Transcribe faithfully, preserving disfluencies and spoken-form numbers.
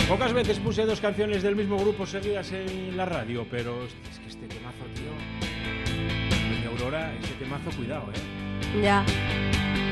Pocas veces puse dos canciones del mismo grupo seguidas en la radio, pero es que este temazo, tío. Doña Aurora, ese temazo, cuidado, eh. Ya.